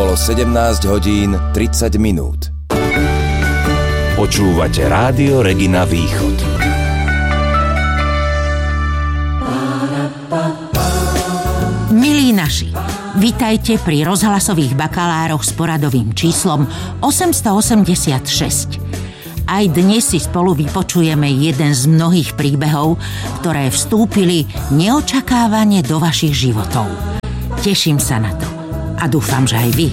Bolo 17 hodín 30 minút. Počúvate Rádio Regina Východ. Milí naši, vitajte pri rozhlasových bakalároch s poradovým číslom 886. Aj dnes si spolu vypočujeme jeden z mnohých príbehov, ktoré vstúpili neočakávane do vašich životov. Teším sa na to a dúfam, že aj vy.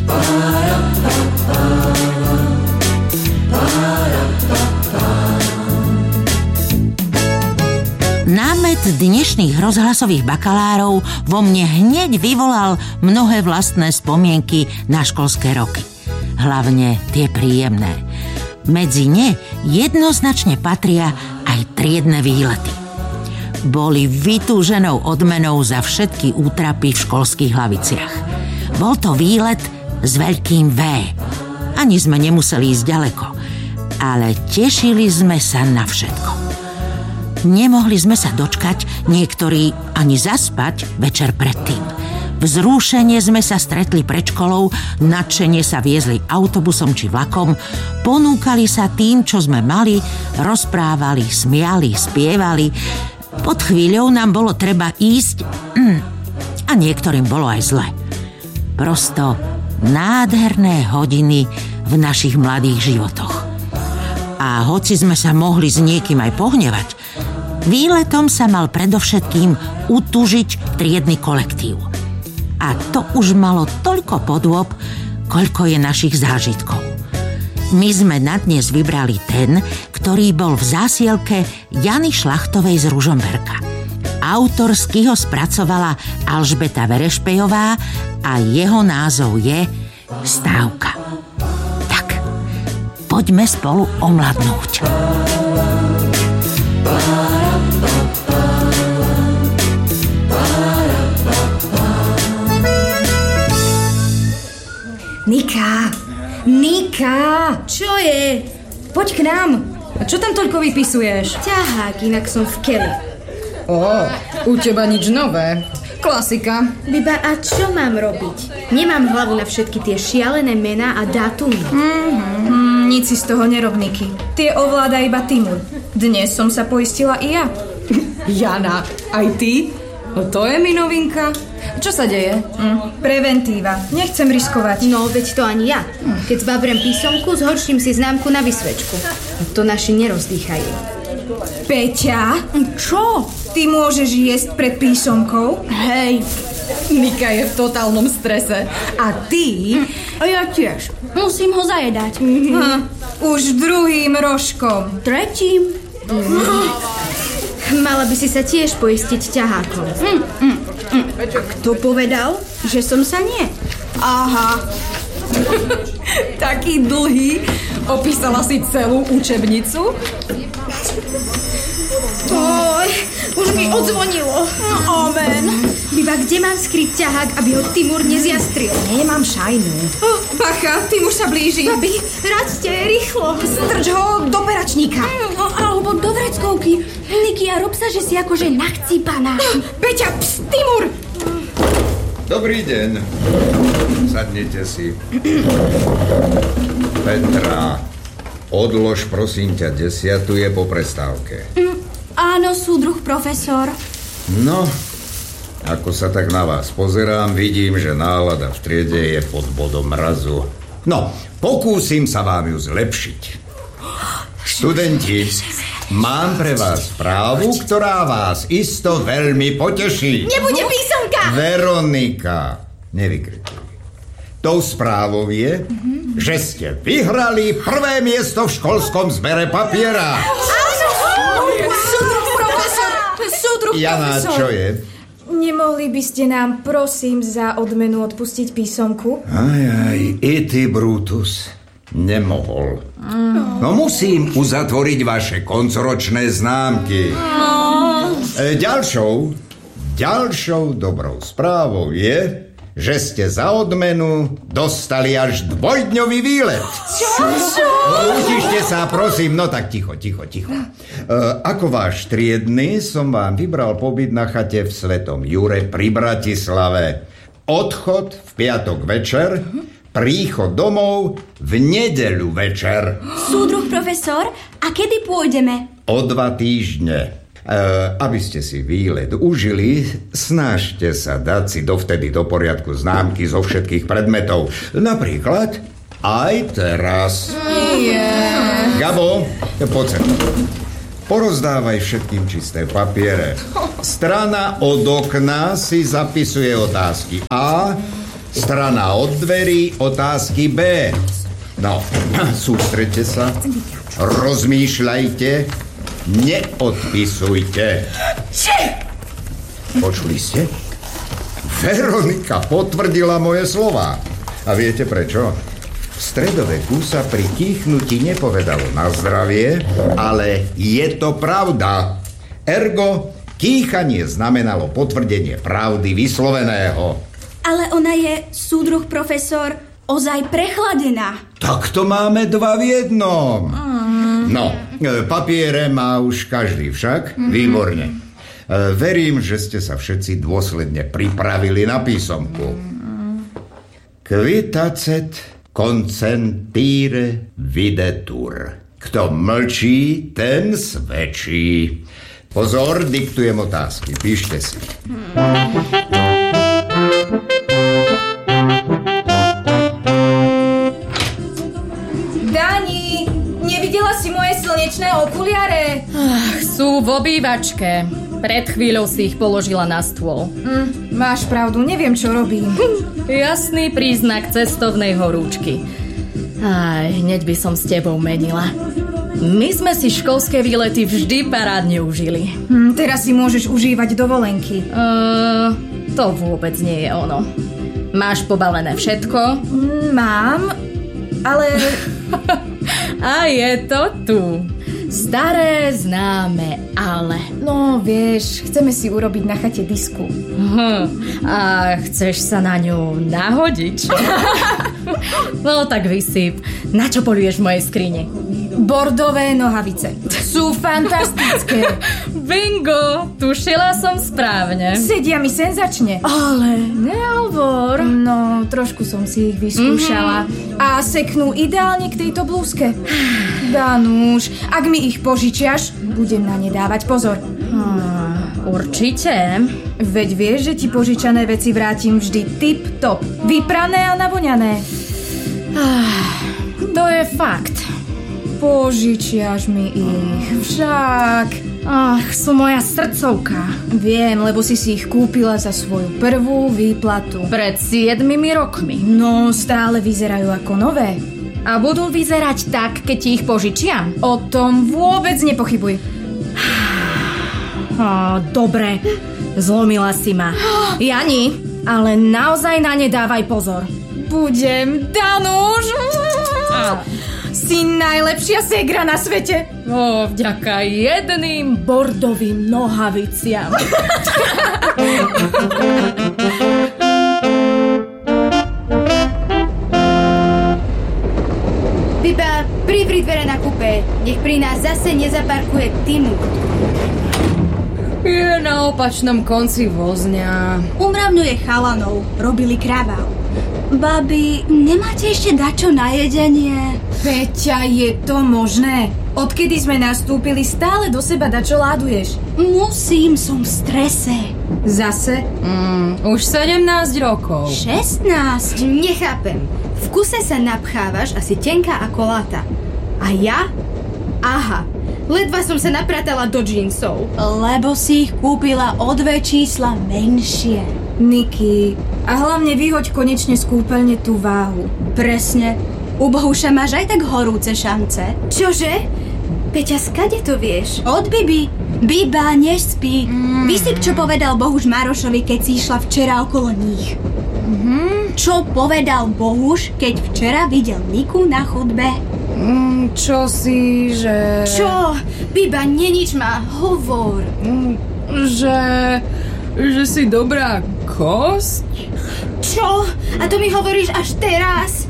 Námet dnešných rozhlasových bakalárov vo mne hneď vyvolal mnohé vlastné spomienky na školské roky. Hlavne tie príjemné. Medzi ne jednoznačne patria aj triedne výlety. Boli vytúženou odmenou za všetky útrapy v školských hlaviciach. Bol to výlet s veľkým V. Ani sme nemuseli ísť ďaleko, ale tešili sme sa na všetko. Nemohli sme sa dočkať, niektorí ani zaspať večer predtým. Vzrušene sme sa stretli pred školou, nadšene sa viezli autobusom či vlakom, ponúkali sa tým, čo sme mali, rozprávali, smiali, spievali. Pod chvíľou nám bolo treba ísť a niektorým bolo aj zle. Prosto nádherné hodiny v našich mladých životoch. A hoci sme sa mohli s niekým aj pohnevať, výletom sa mal predovšetkým utúžiť triedny kolektív. A to už malo toľko podôb, koľko je našich zážitkov. My sme na dnes vybrali ten, ktorý bol v zásielke Jany Šlachtovej z Ružomberka. Autorsky ho spracovala Alžbeta Verešpejová a jeho názov je Stávka. Tak, poďme spolu omladnúť. Nika! Čo je? Poď k nám. A čo tam toľko vypisuješ? Ťahák, inak som v keli. U teba nič nové. Klasika. Biba, a čo mám robiť? Nemám hlavu na všetky tie šialené mená a dátumy. Nic si z toho nerob, Niky. Tie ovláda iba Timur. Dnes som sa poistila i ja. Jana, aj ty? No to je mi novinka. Čo sa deje? Preventíva. Nechcem riskovať. No, veď to ani ja. Keď zbabrem písomku, zhorším si známku na vysvečku. To naši nerozdýchajú. Peťa? Čo? Ty môžeš jesť pred písomkou? Hej. Nika je v totálnom strese. A ty? A ja tiež. Musím ho zajedať. Už druhým rožkom. Tretím. Mala by si sa tiež poistiť ťahákom. Kto povedal, že som sa nie? Aha. Taký dlhý. Opísala si celú učebnicu? Oj, už mi odzvonilo. Amen. Biba, kde mám skryť ťahák, aby ho Timur nezjastril? Nemám šajnu. Bacha, Timur sa blíži. Babi, radzte, rýchlo. Strč ho do peračníka. Alebo do vreckovky. Niky, a rob sa, že si akože nachcípaná. Peťa, Timur! Dobrý deň. Sadnite si. Petra, odlož prosím ťa 10. je po prestávke. Áno, súdruh profesor. No, ako sa tak na vás pozerám, vidím, že nálada v triede je pod bodom mrazu. No, pokúsim sa vám ju zlepšiť. Študenti, mám pre vás správu, ktorá vás isto veľmi poteší. Nebude písomka! Veronika, nevykrikuj. Tou správou je, že ste vyhrali prvé miesto v školskom zbere papiera. Súdruh profesor! Jana, čo je? Nemohli by ste nám, prosím, za odmenu odpustiť písomku? Aj, i ty, Brutus, nemohol. No musím uzatvoriť vaše koncoročné známky. Ďalšou dobrou správou je, že ste za odmenu dostali až 2-dňový výlet. Čo? Utište sa, prosím, no tak ticho. Ako váš triedny som vám vybral pobyt na chate v Svetom Jure pri Bratislave. Odchod v piatok večer, príchod domov v nedeľu večer. Súdruh profesor, a kedy pôjdeme? O 2 týždne. Aby ste si výlet užili, snažte sa dať si dovtedy do poriadku známky zo všetkých predmetov. Napríklad aj teraz. Gabo, poď sem. Porozdávaj všetkým čisté papiere. Strana od okna si zapisuje otázky A, strana od dverí otázky B. No, sústreďte sa, rozmýšľajte, neodpisujte. Počuli ste? Veronika potvrdila moje slová. A viete prečo? V stredoveku sa pri kýchnutí nepovedalo na zdravie, ale je to pravda. Ergo, kýchanie znamenalo potvrdenie pravdy vysloveného. Ale ona je, súdruh profesor, ozaj prechladená. Tak to máme 2 v 1. No, papiere má už každý však. Výborne. Verím, že ste sa všetci dôsledne pripravili na písomku. Quitacet consentire videtur. Kto mlčí, ten svedčí. Pozor, diktujem otázky. Píšte si. Dani, nevidela si moje slnečné okuliare? Sú v obývačke. Pred chvíľou si ich položila na stôl. Máš pravdu, neviem, čo robím. Jasný príznak cestovnej horúčky. Aj, hneď by som s tebou menila. My sme si školské výlety vždy parádne užili. Teraz si môžeš užívať dovolenky. To vôbec nie je ono. Máš pobalené všetko? Mám, ale... A je to tu. Staré známe, ale... No, vieš, chceme si urobiť na chate disku. A chceš sa na ňu nahodiť? No, tak vysyp. Na čo poľuješ v mojej skrini? Bordové nohavice. Sú fantastické. Bingo, tušila som správne. Sedia mi senzačne. Ale nehovor. No, trošku som si ich vyskúšala. A seknú ideálne k tejto blúzke. Danuš, ak mi ich požičiaš, budem na ne dávať pozor. Určite. Veď vieš, že ti požičané veci vrátim vždy tip-top. Vyprané a navoňané. To je fakt. Požičiaš mi ich však. Ach, sú moja srdcovka. Viem, lebo si ich kúpila za svoju prvú výplatu. Pred 7 rokmi. No, stále vyzerajú ako nové. A budú vyzerať tak, keď ti ich požičiam? O tom vôbec nepochybuj. Dobre, zlomila si ma. Jani, ale naozaj na ne dávaj pozor. Budem, Danuš. Si najlepšia ségra na svete. Vďaka jedným bordovým nohaviciam. Biba, pripri dvere na kupé. Nech pri nás zase nezaparkuje Timur. Je na opačnom konci vozňa. Umravňuje chalanov, robili kravál. Babi, nemáte ešte dačo na jedenie? Peťa, je to možné? Odkedy sme nastúpili, stále do seba dačo láduješ. Musím, som v strese. Zase? Už 17 rokov. 16? Nechápem. V kuse sa napchávaš asi tenká ako lata. A ja? Aha, ledva som sa napratala do džínsov. Lebo si ich kúpila o 2 čísla menšie. Niky, a hlavne vyhoď konečne z kúpeľne tú váhu. Presne. U Bohuša máš aj tak horúce šance. Čože? Peťa, skade to vieš? Od Bibi. Biba, nespí. Vysyp, čo povedal Bohuš Marošovi, keď si išla včera okolo nich. Čo povedal Bohuš, keď včera videl Niku na chodbe? Čo si, že... Čo? Biba, nenič ma, hovor. Že si dobrá kosť? Čo? A to mi hovoríš až teraz?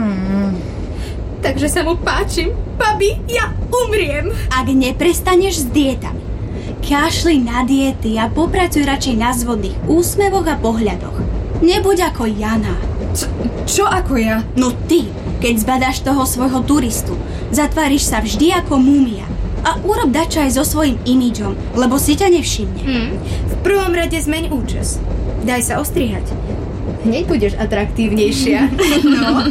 Takže sa mu páčim. Babi, ja umriem. Ak neprestaneš s dietami, kašli na diety a popracuj radšej na zvodných úsmevoch a pohľadoch. Nebuď ako Jana. Čo ako ja? No ty, keď zbadáš toho svojho turistu, zatváriš sa vždy ako múmia. A urob dačo aj so svojím imidžom, lebo si ťa nevšimne. V prvom rade zmeň účes. Daj sa ostrihať. Hneď budeš atraktívnejšia. No.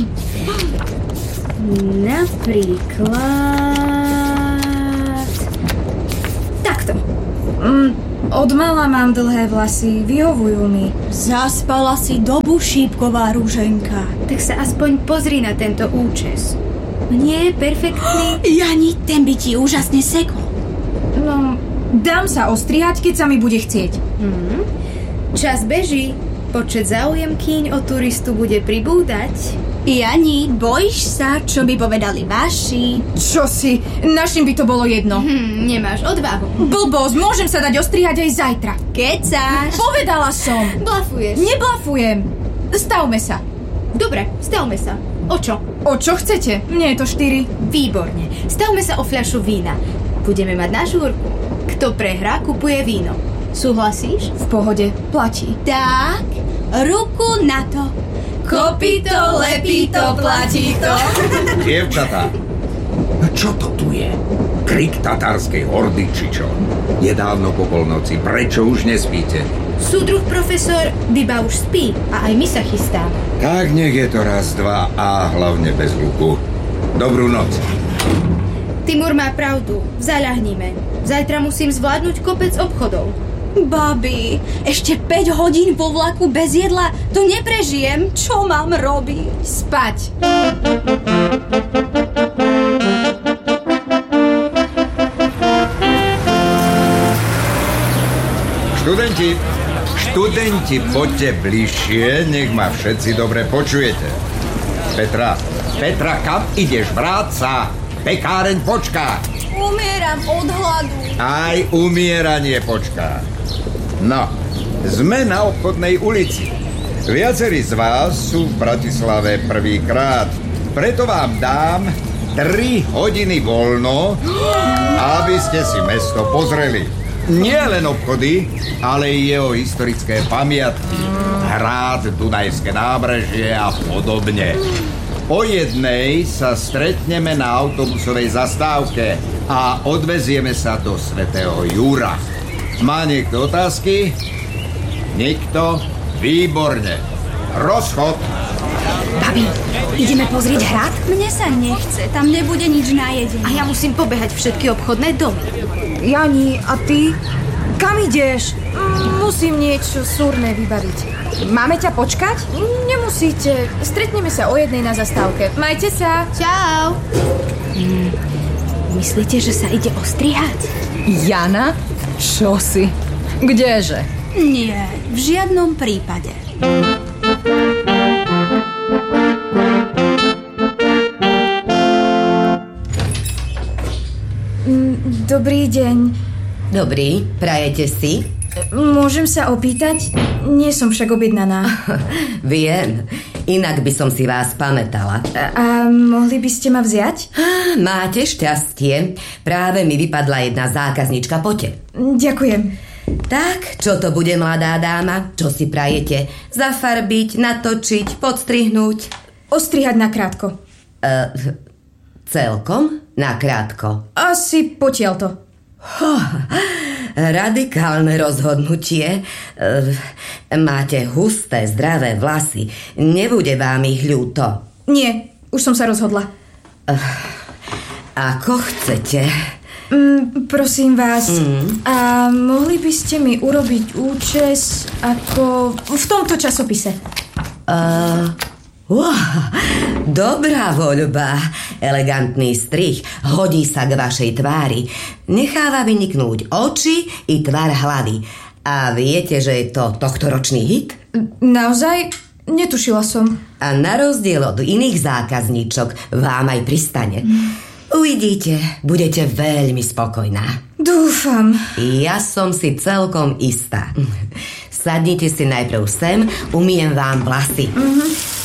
Napríklad... takto. Od mala mám dlhé vlasy, vyhovujú mi. Zaspala si dobu, šípková rúženka. Tak sa aspoň pozri na tento účes. Nie je perfektný? Jani, ten by ti úžasne sekol. No, dám sa ostrihať, keď sa mi bude chcieť. Čas beží. Počet záujemkýň o turistu bude pribúdať. Jani, bojíš sa, čo by povedali vaši? Čo si? Našim by to bolo jedno. Nemáš odvahu. Blbosť, môžem sa dať ostrihať aj zajtra. Kecáš? Povedala som. Blafuješ. Neblafujem. Stavme sa. Dobre, stavme sa. O čo? O čo chcete? Mne je to 4. Výborne. Stavme sa o fľašu vína. Budeme mať na žúrku. Kto prehrá, kupuje víno. Súhlasíš? V pohode, platí. Tak, ruku na to. Kopito, lepito, platito. Dievčatá, čo to tu je? Krik tatárskej hordy, či čo? Je dávno po polnoci, prečo už nespíte? Súdruh profesor Biba už spí a aj my sa chystáme. Tak nech je to raz, dva a hlavne bez hluku. Dobrú noc. Timur má pravdu, zaľahnime. Zajtra musím zvládnuť kopec obchodov. Babi, ešte 5 hodín vo vlaku bez jedla, to neprežijem. Čo mám robiť? Spať. Študenti, poďte bližšie, nech ma všetci dobre počujete. Petra, kam ideš? Vráť sa! Pekáreň počká! Umieram od hladu. Aj umieranie počká. No, sme na Obchodnej ulici. Viacerí z vás sú v Bratislave prvýkrát. Preto vám dám 3 hodiny voľno, aby ste si mesto pozreli. Nie len obchody, ale i jeho historické pamiatky, hrad, Dunajské nábrežie a podobne. O 1:00 sa stretneme na autobusovej zastávke a odvezieme sa do Svätého Júra. Má niekto otázky? Nikto? Výborne. Rozchod. Babi, ideme pozrieť hrad? Mne sa nechce, tam nebude nič na jedenie. A ja musím pobehať všetky obchodné domy. Jani, a ty? Kam ideš? Musím niečo súrne vybaviť. Máme ťa počkať? Nemusíte. Stretneme sa o 1:00 na zastávke. Majte sa. Čau. Myslíte, že sa ide ostrihať? Jana? Čo si? Kdeže? Nie, v žiadnom prípade. Dobrý deň. Dobrý, prajete si? Môžem sa opýtať? Nie som však objednaná. Viem, inak by som si vás pamätala. A mohli by ste ma vziať? Máte šťastie, práve mi vypadla jedna zákaznička, poďte. Ďakujem. Tak, čo to bude, mladá dáma? Čo si prajete? Zafarbiť, natočiť, podstrihnúť? Ostrihať nakrátko. Celkom nakrátko? Asi potiaľto. Radikálne rozhodnutie. Máte husté, zdravé vlasy. Nebude vám ich ľúto? Nie, už som sa rozhodla. Ako chcete. Prosím vás, a mohli by ste mi urobiť účes ako v tomto časopise? Dobrá voľba. Elegantný strih hodí sa k vašej tvári. Necháva vyniknúť oči i tvar hlavy. A viete, že je to tohtoročný hit? Naozaj? Netušila som. A na rozdiel od iných zákazníčok vám aj pristane. Uvidíte, budete veľmi spokojná. Dúfam. Ja som si celkom istá. Sadnite si najprv sem, umyjem vám vlasy.